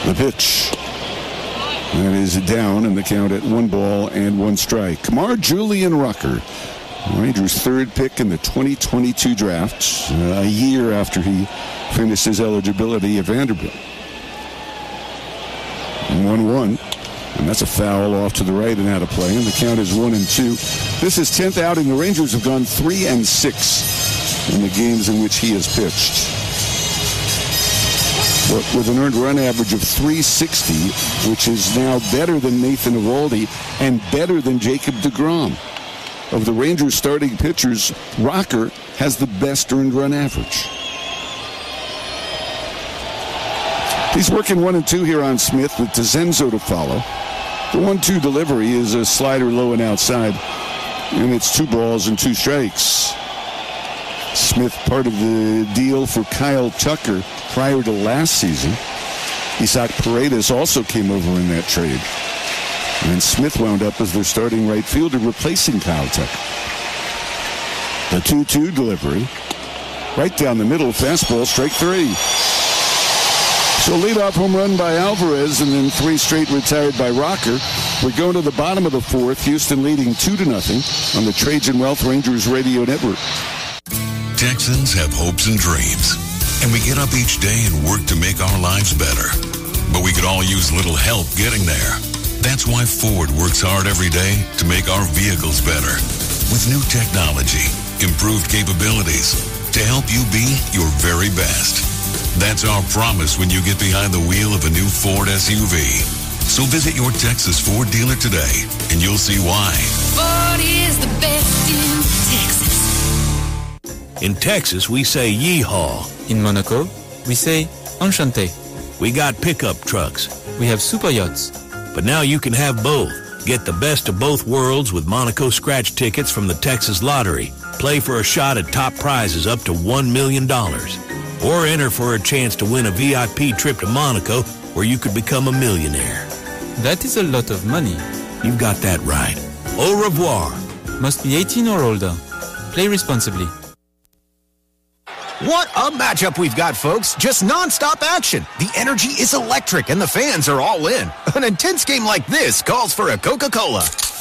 The pitch. That is down, and the count at 1-1 strike. Kamar Julian Rucker, Rangers' third pick in the 2022 draft, a year after he finished his eligibility at Vanderbilt. 1-1, and that's a foul off to the right and out of play, and the count is 1-2. This is 10th outing. The Rangers have gone 3-6 in the games in which he has pitched. But with an earned run average of 360, which is now better than Nathan Eovaldi and better than Jacob deGrom. Of the Rangers starting pitchers, Rocker has the best earned run average. He's working 1-2 here on Smith with DeZenzo to follow. The 1-2 delivery is a slider low and outside, and it's 2 balls and 2 strikes. Smith part of the deal for Kyle Tucker prior to last season. Isaac Paredes also came over in that trade. And Smith wound up as their starting right fielder, replacing Kyle Tucker. The 2-2 delivery. Right down the middle, fastball, strike 3. So leadoff home run by Alvarez, and then 3 straight retired by Rocker. We're going to the bottom of the 4th. Houston leading 2-0 on the Trajan Wealth Rangers Radio Network. Texans have hopes and dreams, and we get up each day and work to make our lives better. But we could all use a little help getting there. That's why Ford works hard every day to make our vehicles better. With new technology, improved capabilities, to help you be your very best. That's our promise when you get behind the wheel of a new Ford SUV. So visit your Texas Ford dealer today, and you'll see why. Ford is the best in Texas. In Texas, we say yeehaw. In Monaco, we say enchanté. We got pickup trucks. We have super yachts. But now you can have both. Get the best of both worlds with Monaco scratch tickets from the Texas Lottery. Play for a shot at top prizes up to $1 million. Or enter for a chance to win a VIP trip to Monaco where you could become a millionaire. That is a lot of money. You've got that right. Au revoir. Must be 18 or older. Play responsibly. What a matchup we've got, folks. Just nonstop action. The energy is electric and the fans are all in. An intense game like this calls for a Coca-Cola.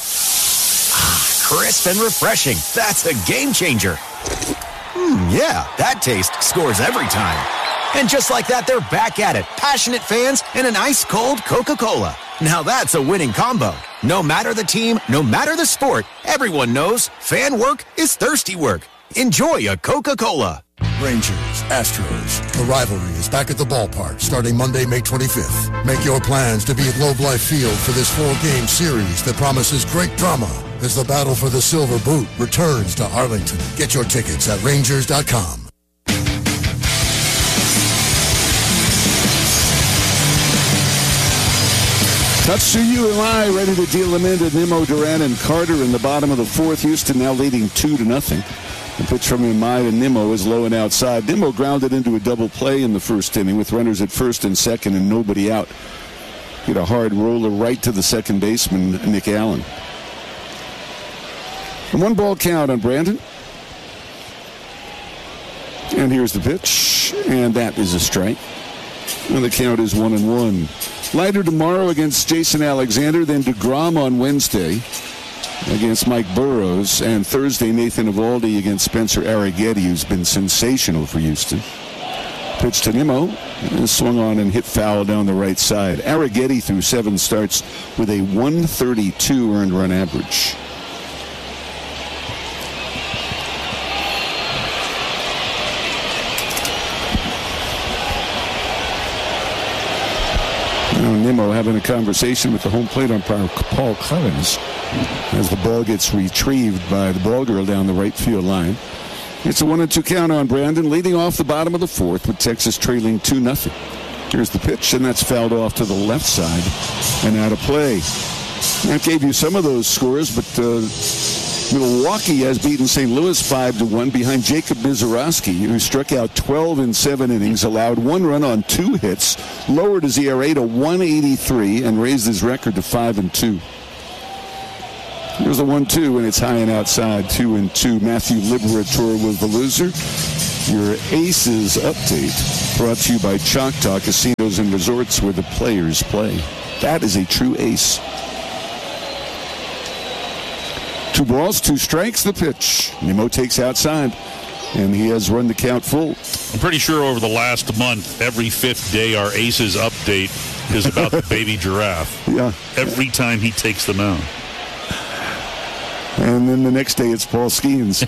Crisp and refreshing. That's a game changer. Yeah, that taste scores every time. And just like that, they're back at it. Passionate fans and an ice-cold Coca-Cola. Now that's a winning combo. No matter the team, no matter the sport, everyone knows fan work is thirsty work. Enjoy a Coca-Cola. Rangers, Astros. The rivalry is back at the ballpark starting Monday, May 25th. Make your plans to be at Globe Life Field for this 4-game series that promises great drama as the battle for the Silver Boot returns to Arlington. Get your tickets at Rangers.com. Touch to you and I, ready to deal them into Nimmo, Duran, and Carter in the bottom of the 4th. Houston now leading 2-0. The pitch from Imai to Nimmo is low and outside. Nimmo grounded into a double play in the first inning with runners at first and second and nobody out. Hit a hard roller right to the second baseman, Nick Allen. A 1-ball count on Brandon. And here's the pitch, and that is a strike. And the count is 1-1. Leiter tomorrow against Jason Alexander, then DeGrom on Wednesday against Mike Burrows, and Thursday Nathan Eovaldi against Spencer Arrighetti, who's been sensational for Houston. Pitch to Nimmo, and swung on and hit foul down the right side. Arrighetti through 7 starts with a 132 earned run average. Nimmo having a conversation with the home plate umpire, Paul Clemens, as the ball gets retrieved by the ball girl down the right field line. It's a 1-2 count on Brandon, leading off the bottom of the 4th with Texas trailing 2-0. Here's the pitch, and that's fouled off to the left side and out of play. That gave you some of those scores, but Milwaukee has beaten St. Louis 5-1 behind Jacob Mizorowski, who struck out 12 in 7 innings, allowed 1 run on 2 hits, lowered his ERA to 1.83, and raised his record to 5-2. Here's the 1-2, and it's high and outside, 2-2. Matthew Liberatore was the loser. Your Aces update brought to you by Choctaw Casinos and Resorts, where the players play. That is a true ace. 2 balls, 2 strikes, the pitch. Nimmo takes outside, and he has run the count full. I'm pretty sure over the last month, every 5th day, our Aces update is about the baby giraffe. Yeah. Every time he takes them out. And then the next day, it's Paul Skeens.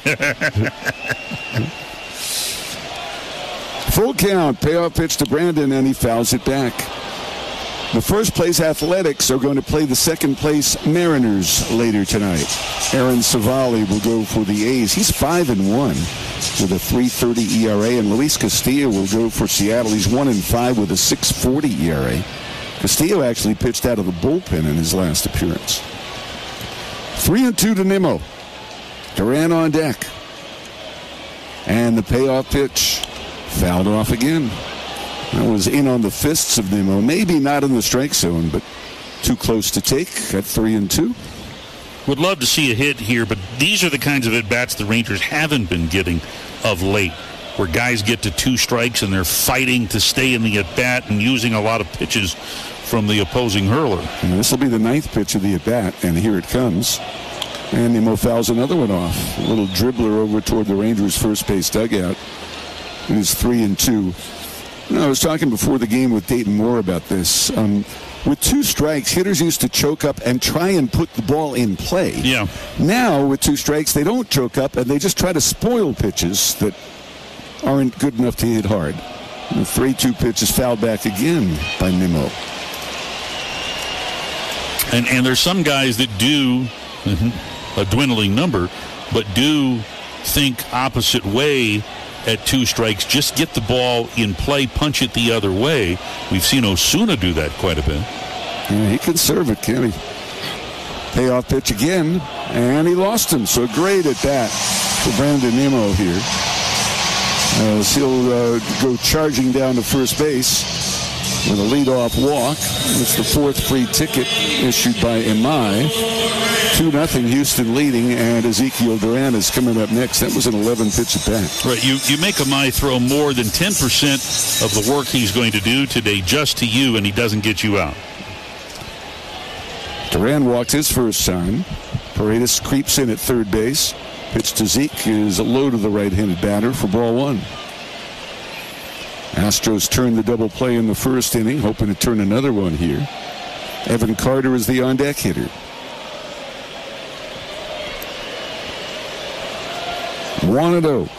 Full count, payoff pitch to Brandon, and he fouls it back. The first place Athletics are going to play the second place Mariners later tonight. Aaron Savali will go for the A's. He's 5-1 with a 3.30 ERA, and Luis Castillo will go for Seattle. He's 1-5 with a 6.40 ERA. Castillo actually pitched out of the bullpen in his last appearance. 3-2 to Nimmo. Duran on deck. And the payoff pitch fouled off again. That was in on the fists of Nimmo. Maybe not in the strike zone, but too close to take at 3-2. Would love to see a hit here, but these are the kinds of at-bats the Rangers haven't been getting of late, where guys get to 2 strikes and they're fighting to stay in the at-bat and using a lot of pitches from the opposing hurler. And this will be the 9th pitch of the at-bat, and here it comes. And Nimmo fouls another one off. A little dribbler over toward the Rangers' first base dugout. It is 3-2. I was talking before the game with Dayton Moore about this. With 2 strikes, hitters used to choke up and try and put the ball in play. Yeah. Now, with 2 strikes, they don't choke up, and they just try to spoil pitches that aren't good enough to hit hard. And the 3-2 pitch is fouled back again by Nimmo. And there's some guys that do, a dwindling number, but do think opposite way at 2 strikes. Just get the ball in play, punch it the other way. We've seen Osuna do that quite a bit. Yeah, he can serve it, can he? Payoff pitch again, and he lost him. So great at bat for Brandon Nimmo here. As he'll go charging down to first base with a leadoff walk. It's the 4th free ticket issued by Imai. 2-0 Houston leading, and Ezekiel Duran is coming up next. That was an 11-pitch at bat. Right, you make Imai throw more than 10% of the work he's going to do today just to you, and he doesn't get you out. Duran walked his first time. Paredes creeps in at third base. Pitch to Zeke is low to the right-handed batter for ball 1. Astros turned the double play in the first inning, hoping to turn another one here. Evan Carter is the on-deck hitter. 1-0.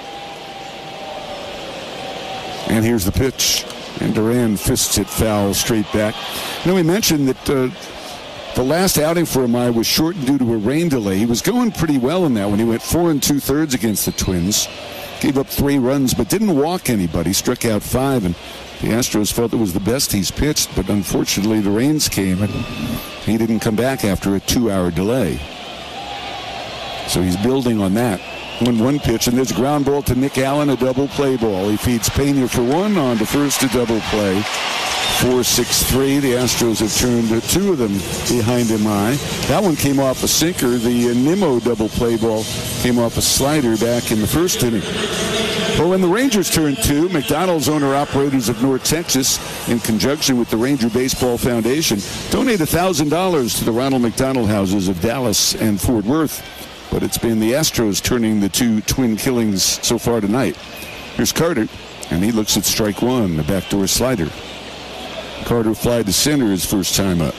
And here's the pitch. And Duran fists it foul straight back. Now, we mentioned that the last outing for Imai was shortened due to a rain delay. He was going pretty well in that one. He went 4 2/3 against the Twins. Gave up 3 runs, but didn't walk anybody. Struck out 5, and the Astros felt it was the best he's pitched. But unfortunately, the rains came, and he didn't come back after a 2-hour delay. So he's building on that. 1-1 pitch, and there's a ground ball to Nick Allen, a double play ball. He feeds Pena for 1, on to first, a double play. 4-6-3. The Astros have turned 2 of them behind Imai. That one came off a sinker. The Nimmo double play ball came off a slider back in the first inning. But when the Rangers turned 2, McDonald's owner-operators of North Texas, in conjunction with the Ranger Baseball Foundation, donate $1,000 to the Ronald McDonald Houses of Dallas and Fort Worth. But it's been the Astros turning the 2 twin killings so far tonight. Here's Carter, and he looks at strike 1, the backdoor slider. Carter fly to center his first time up.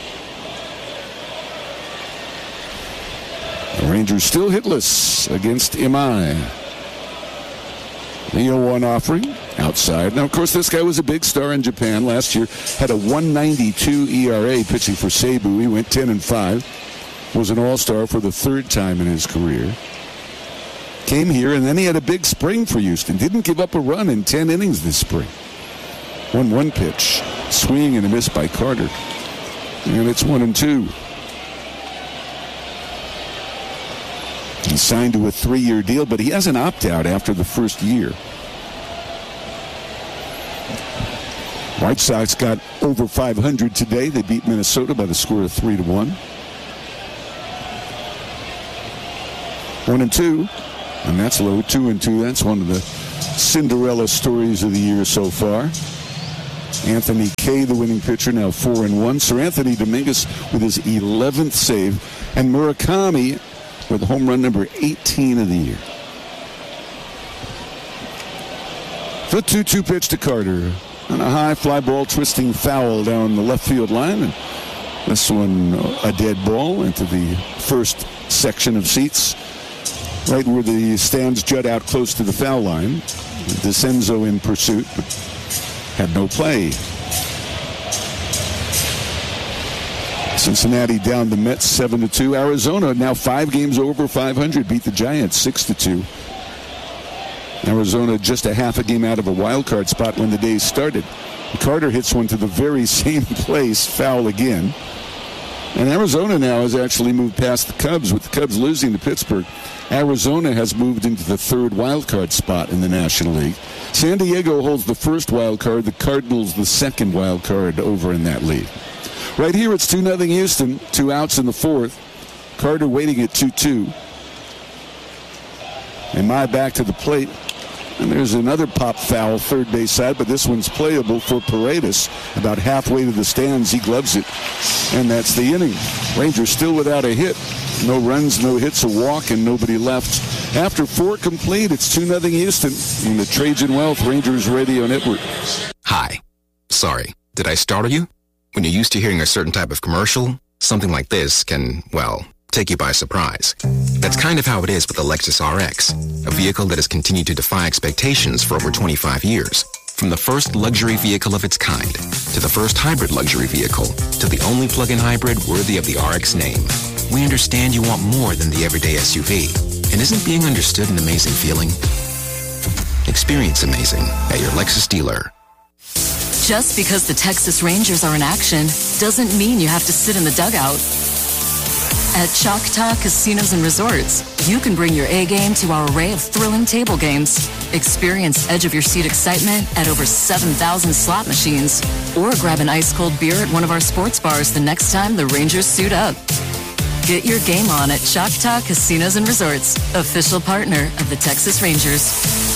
The Rangers still hitless against Imai. The 0-1 offering outside. Now, of course, this guy was a big star in Japan last year. Had a 1.92 ERA pitching for Seibu. He went 10-5. Was an all-star for the 3rd time in his career. Came here, and then he had a big spring for Houston. Didn't give up a run in 10 innings this spring. 1-1 pitch. Swing and a miss by Carter. And it's 1-2. He signed to a 3-year deal, but he has an opt-out after the first year. White Sox got over 500 today. They beat Minnesota by the score of 3-1. 1-2, and that's low. 2-2. That's one of the Cinderella stories of the year so far. Anthony Kay, the winning pitcher, now 4-1. Sir Anthony Dominguez with his 11th save. And Murakami with home run number 18 of the year. The 2-2 pitch to Carter. On a high fly ball, twisting foul down the left field line. And this one, a dead ball into the first section of seats, right where the stands jut out close to the foul line. DeCenzo in pursuit, but had no play. Cincinnati down the Mets 7-2. Arizona now 5 games over 500, beat the Giants 6-2. Arizona just a half a game out of a wild card spot when the day started. Carter hits one to the very same place, foul again. And Arizona now has actually moved past the Cubs. With the Cubs losing to Pittsburgh, Arizona has moved into the third wild card spot in the National League. San Diego holds the first wild card. The Cardinals the second wild card over in that league. Right here it's 2-0 Houston. 2 outs in the fourth. Carter waiting at 2-2. And my back to the plate. And there's another pop foul third base side, but this one's playable for Paredes. About halfway to the stands, he gloves it. And that's the inning. Rangers still without a hit. No runs, no hits, a walk, and nobody left. After 4 complete, it's 2-0 Houston in the Trajan Wealth Rangers Radio Network. Hi. Sorry, did I startle you? When you're used to hearing a certain type of commercial, something like this can, well, take you by surprise. That's kind of how it is with the Lexus RX, a vehicle that has continued to defy expectations for over 25 years. From the first luxury vehicle of its kind, to the first hybrid luxury vehicle, to the only plug-in hybrid worthy of the RX name. We understand you want more than the everyday SUV. And isn't being understood an amazing feeling? Experience amazing at your Lexus dealer. Just because the Texas Rangers are in action doesn't mean you have to sit in the dugout. At Choctaw Casinos and Resorts, you can bring your A game to our array of thrilling table games. Experience edge-of-your-seat excitement at over 7,000 slot machines. Or grab an ice-cold beer at one of our sports bars the next time the Rangers suit up. Get your game on at Choctaw Casinos and Resorts, official partner of the Texas Rangers.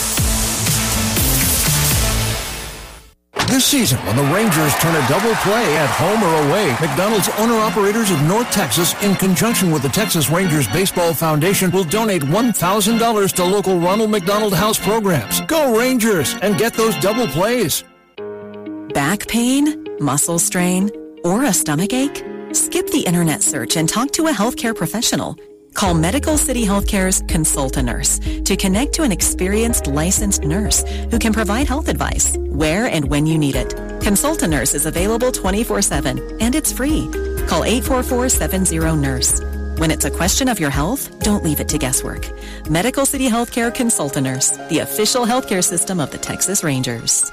This season, when the Rangers turn a double play at home or away, McDonald's owner-operators of North Texas, in conjunction with the Texas Rangers Baseball Foundation, will donate $1,000 to local Ronald McDonald House programs. Go Rangers and get those double plays. Back pain, muscle strain, or a stomach ache? Skip the internet search and talk to a healthcare professional. Call Medical City Healthcare's Consult-A-Nurse to connect to an experienced licensed nurse who can provide health advice where and when you need it. Consult-A-Nurse is available 24/7 and it's free. Call 844-70-NURSE. When it's a question of your health, don't leave it to guesswork. Medical City Healthcare Consult-A-Nurse, the official healthcare system of the Texas Rangers.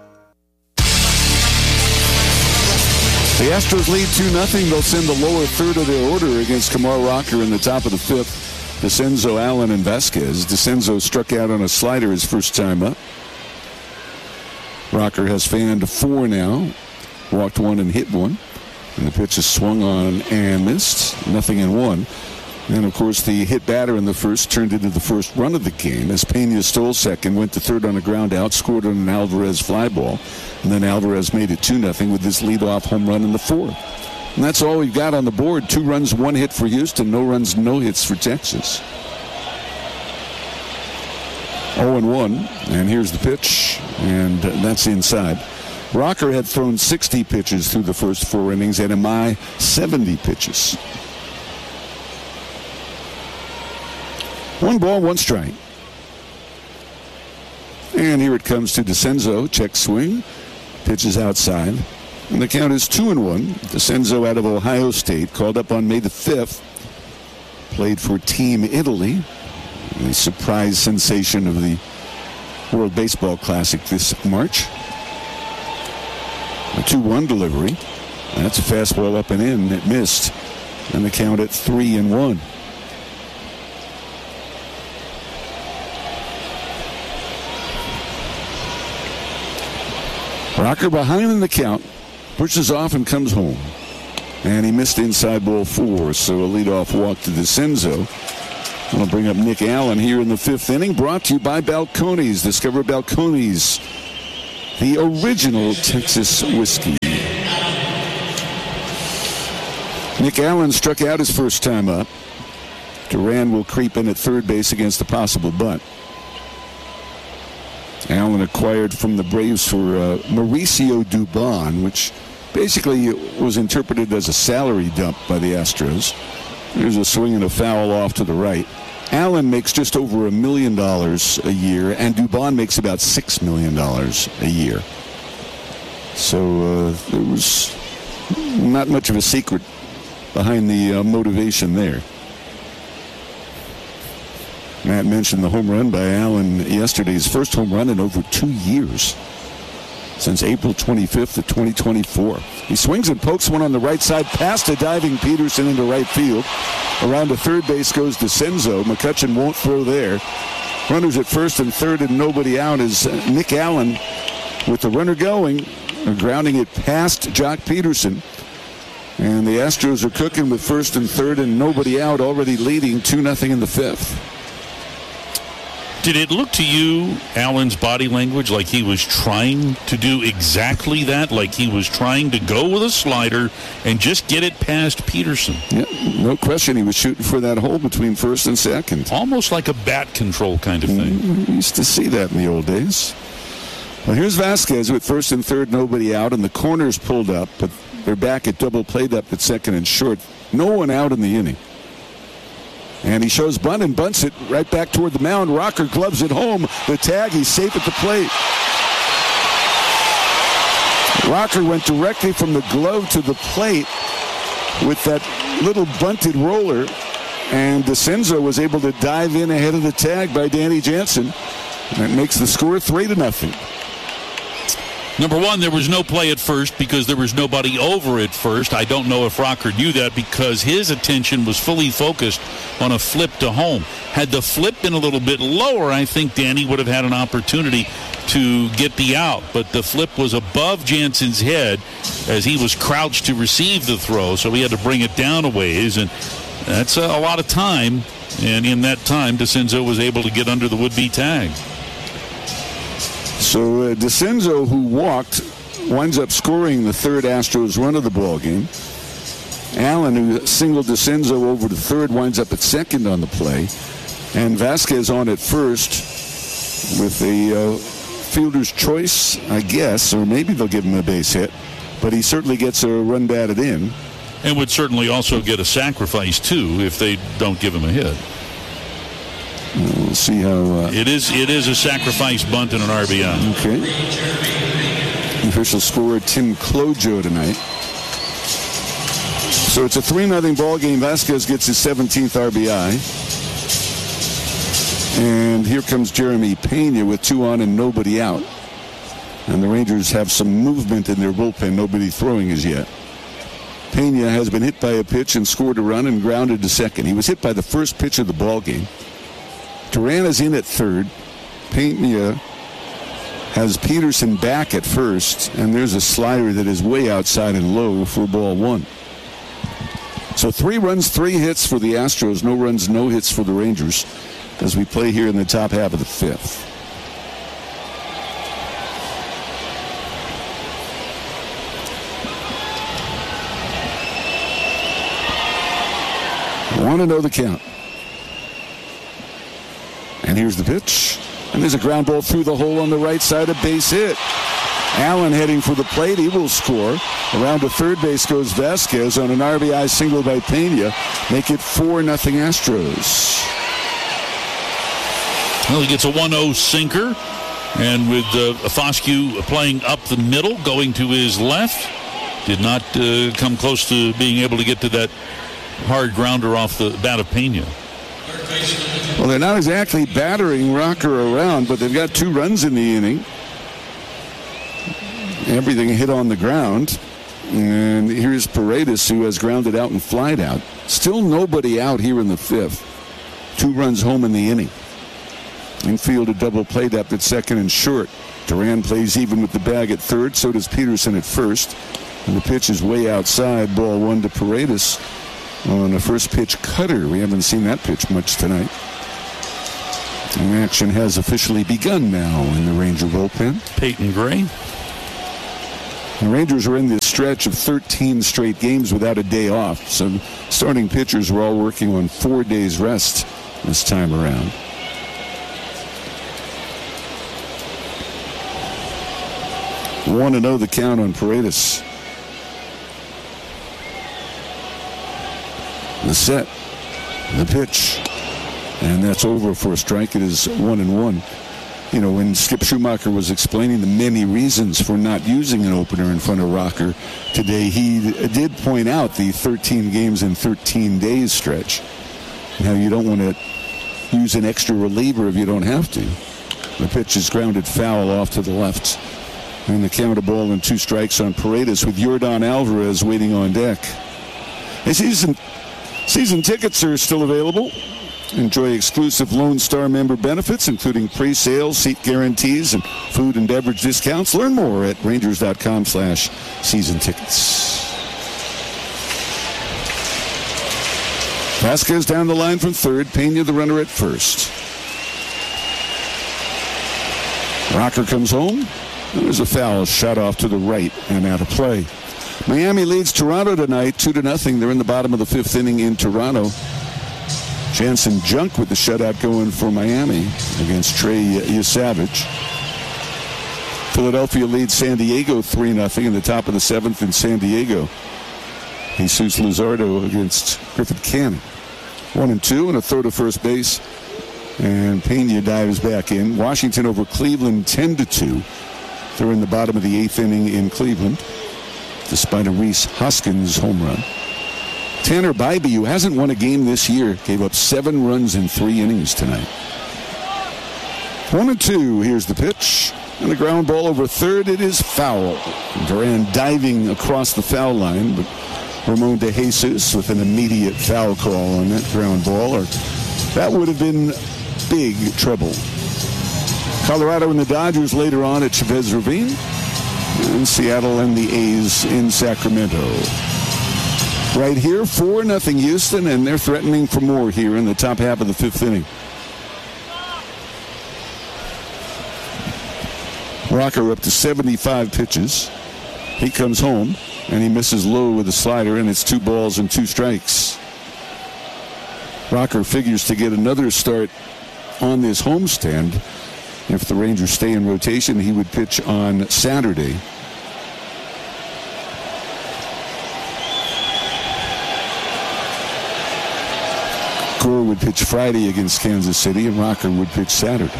The Astros lead 2-0. They'll send the lower third of their order against Kumar Rocker in the top of the fifth. DeCenzo, Allen, and Vasquez. DeCenzo struck out on a slider his first time up. Rocker has fanned 4 now. Walked 1 and hit 1. And the pitch is swung on and missed. 0-1. And, of course, the hit batter in the first turned into the first run of the game as Pena stole second, went to third on a ground out, scored on an Alvarez fly ball. And then Alvarez made it 2-0 with this leadoff home run in the fourth. And that's all we've got on the board. 2 runs, 1 hit for Houston. No runs, no hits for Texas. 0-1. And here's the pitch. And that's inside. Rocker had thrown 60 pitches through the first 4 innings, and Amai 70 pitches. 1 ball, 1 strike. And here it comes to DeCenzo. Check swing. Pitches outside. And the count is 2-1. DeCenzo out of Ohio State, called up on May the 5th. Played for Team Italy. The surprise sensation of the World Baseball Classic this March. A 2-1 delivery. That's a fastball up and in. It missed. And the count at 3-1. Rocker behind in the count, pushes off and comes home. And he missed inside ball 4, so a leadoff walk to DeCenzo. I'll bring up Nick Allen here in the 5th inning, brought to you by Balcones. Discover Balcones, the original Texas whiskey. Nick Allen struck out his first time up. Duran will creep in at third base against a possible bunt. Allen acquired from the Braves for Mauricio Dubon, which basically was interpreted as a salary dump by the Astros. There's a swing and a foul off to the right. Allen makes just over $1 million a year, and Dubon makes about $6 million a year. So there was not much of a secret behind the motivation there. Matt mentioned the home run by Allen yesterday, his first home run in over 2 years, since April 25th of 2024. He swings and pokes one on the right side, past a diving Peterson into right field. Around to third base goes DeCenzo. McCutchen won't throw there. Runners at first and third and nobody out is Nick Allen with the runner going, grounding it past Jock Peterson. And the Astros are cooking with first and third and nobody out, already leading 2-0 in the 5th. Did it look to you, Allen's body language, like he was trying to do exactly that? Like he was trying to go with a slider and just get it past Peterson? Yeah, no question. He was shooting for that hole between first and second. Almost like a bat control kind of thing. We used to see that in the old days. Well, here's Vasquez with first and third, nobody out, and the corners pulled up, but they're back at double played up at second and short. No one out in the inning. And he shows bunt and bunts it right back toward the mound. Rocker gloves it home. The tag, he's safe at the plate. Rocker went directly from the glove to the plate with that little bunted roller. And DeCenzo was able to dive in ahead of the tag by Danny Jansen. That makes the score 3-0. Number one, there was no play at first because there was nobody over at first. I don't know if Rocker knew that because his attention was fully focused on a flip to home. Had the flip been a little bit lower, I think Danny would have had an opportunity to get the out. But the flip was above Jansen's head as he was crouched to receive the throw, so he had to bring it down a ways, and that's a lot of time. And in that time, DeCenzo was able to get under the would-be tag. So DeCenzo, who walked, winds up scoring the third Astros run of the ball game. Allen, who singled DeCenzo over to third, winds up at second on the play. And Vasquez on at first with a fielder's choice, I guess, or maybe they'll give him a base hit. But he certainly gets a run batted in. And would certainly also get a sacrifice, too, if they don't give him a hit. We'll see how... It is a sacrifice bunt and an RBI. Okay. Official scorer, Tim Clojo tonight. So it's a 3-0 ball game. Vasquez gets his 17th RBI. And here comes Jeremy Pena with 2 on and nobody out. And the Rangers have some movement in their bullpen. Nobody throwing as yet. Pena has been hit by a pitch and scored a run and grounded to second. He was hit by the first pitch of the ball game. Duran is in at third. Pena has Peterson back at first, and there's a slider that is way outside and low for ball 1. So 3 runs, 3 hits for the Astros. No runs, no hits for the Rangers as we play here in the top half of the 5th. I want to know the count. And here's the pitch. And there's a ground ball through the hole on the right side, a base hit. Allen heading for the plate. He will score. Around to third base goes Vasquez on an RBI single by Pena. Make it 4-0 Astros. Well, he gets a 1-0 sinker. And with Foscue playing up the middle, going to his left, did not come close to being able to get to that hard grounder off the bat of Pena. Well, they're not exactly battering Rocker around, but they've got 2 runs in the inning. Everything hit on the ground. And here's Paredes, who has grounded out and flied out. Still nobody out here in the 5th. 2 runs home in the inning. Infield a double play depth at second and short. Duran plays even with the bag at third. So does Peterson at first. And the pitch is way outside. Ball 1 to Paredes. on a first pitch cutter. We haven't seen that pitch much tonight. And action has officially begun now in the Ranger bullpen. Peyton Gray. The Rangers are in this stretch of 13 straight games without a day off. So starting pitchers were all working on 4 days rest this time around. Want to know the count on Paredes. The set, the pitch, and that's over for a strike. It is 1-1. You know, when Skip Schumacher was explaining the many reasons for not using an opener in front of Rocker today, he did point out the 13 games in 13 days stretch. Now, you don't want to use an extra reliever if you don't have to. The pitch is grounded foul off to the left. And the count, a ball and 2 strikes on Paredes with Yordan Alvarez waiting on deck. Hey, season tickets are still available. Enjoy exclusive Lone Star member benefits, including pre-sales, seat guarantees, and food and beverage discounts. Learn more at Rangers.com/season tickets. Vasquez down the line from third. Pena the runner at first. Rocker comes home. There's a foul shot off to the right and out of play. Miami leads Toronto tonight 2-0. They're in the bottom of the 5th inning in Toronto. Jansen Junk with the shutout going for Miami against Trey Yesavage. Philadelphia leads San Diego 3-0 in the top of the 7th in San Diego. Jesus Luzardo against Griffith Cannon. 1-2 and a throw to first base. And Pena dives back in. Washington over Cleveland 10-2. They're in the bottom of the 8th inning in Cleveland, despite a Rhys Hoskins home run. Tanner Bybee, who hasn't won a game this year, gave up 7 runs in 3 innings tonight. 1-2. Here's the pitch. And a ground ball over third. It is foul. Duran diving across the foul line, but Ramon De Jesus with an immediate foul call on that ground ball, or that would have been big trouble. Colorado and the Dodgers later on at Chavez Ravine. And Seattle and the A's in Sacramento. Right here, 4-0 Houston, and they're threatening for more here in the top half of the 5th inning. Rocker up to 75 pitches. He comes home, and he misses low with a slider, and it's 2 balls and 2 strikes. Rocker figures to get another start on this homestand. If the Rangers stay in rotation, he would pitch on Saturday. Gore would pitch Friday against Kansas City, and Rocker would pitch Saturday.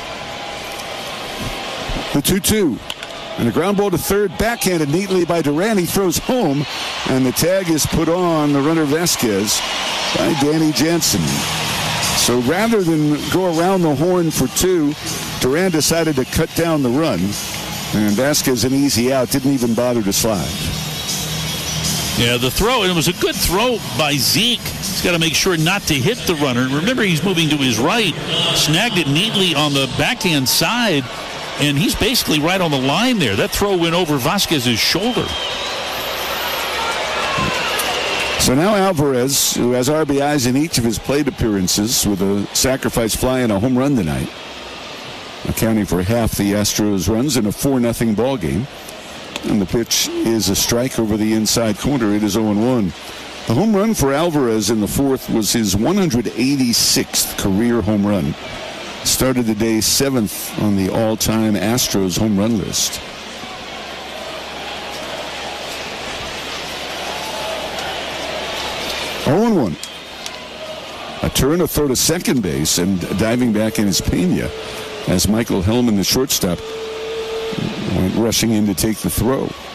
The 2-2. And a ground ball to third, backhanded neatly by Duran. He throws home, and the tag is put on the runner Vasquez by Danny Jansen. So rather than go around the horn for 2, Duran decided to cut down the run. And Vasquez, an easy out, didn't even bother to slide. Yeah, the throw, and it was a good throw by Zeke. He's got to make sure not to hit the runner. Remember, he's moving to his right, snagged it neatly on the backhand side, and he's basically right on the line there. That throw went over Vasquez's shoulder. So now Alvarez, who has RBIs in each of his plate appearances with a sacrifice fly and a home run tonight, accounting for half the Astros' runs in a 4-0 ball game. And the pitch is a strike over the inside corner. It is 0-1. The home run for Alvarez in the 4th was his 186th career home run. Started the day 7th on the all-time Astros home run list. A turn, a throw to second base, and diving back in is Pena as Michael Hellman, the shortstop, went rushing in to take the throw.